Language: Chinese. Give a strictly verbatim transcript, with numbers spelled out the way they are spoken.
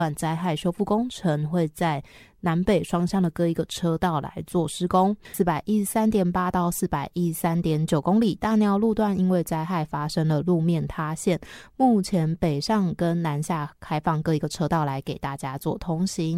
灾害修复工程会在南北双向的各一个车道来做施工， 四百一十三点八到四百一十三点九公里大鸟路段因为灾害发生了路面塌陷，目前北上跟南下开放各一个车道来给大家做通行。